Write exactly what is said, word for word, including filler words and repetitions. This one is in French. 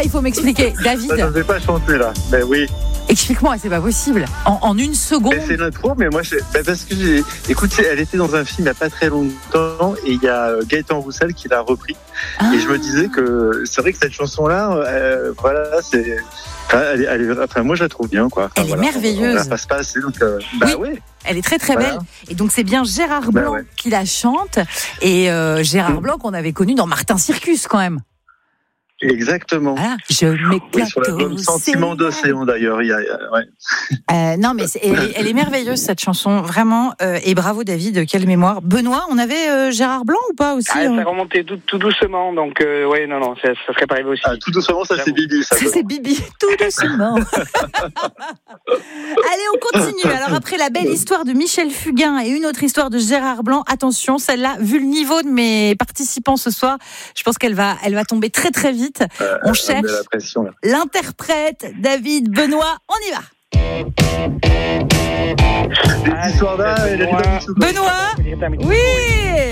il faut m'expliquer. David. Ça ne fait pas chanter là. Ben oui. Explique-moi, c'est pas possible. En, en une seconde. Ben, c'est l'intro, mais moi, je... ben, parce que j'ai. Écoute, elle était dans un film il n'y a pas très longtemps et il y a Gaëtan Roussel qui l'a repris. Ah. Et je me disais que c'est vrai que cette chanson-là, euh, voilà, c'est. Enfin, elle est, elle est... enfin, moi, je la trouve bien, quoi. Enfin, elle voilà, est merveilleuse. On, on la passe pas assez, donc. Euh... Bah, oui. ouais. Elle est très très voilà. belle. Et donc c'est bien Gérard Blanc bah ouais. qui la chante. Et euh, Gérard Blanc qu'on avait connu dans Martin Circus quand même. Exactement. Voilà. Je m'éclate oui, sur l'album Sentiment d'océan d'ailleurs. Il y a, ouais. euh, non mais c'est, elle, elle est merveilleuse cette chanson, vraiment. Euh, et bravo David, quelle mémoire. Benoît, on avait euh, Gérard Blanc ou pas aussi ah, hein ça remontait tout, tout doucement, donc euh, ouais non non, ça, ça serait pas arrivé aussi. Ah, tout doucement, ça c'est Bibi. Ça, ça c'est Bibi, tout doucement. Allez, on continue. Alors après la belle histoire de Michel Fugain et une autre histoire de Gérard Blanc, attention, celle-là, vu le niveau de mes participants ce soir, je pense qu'elle va, elle va tomber très très vite. Euh, on cherche la pression, là. L'interprète, David, Benoît, on y va. Des histoires là, Benoît, Benoît, oui.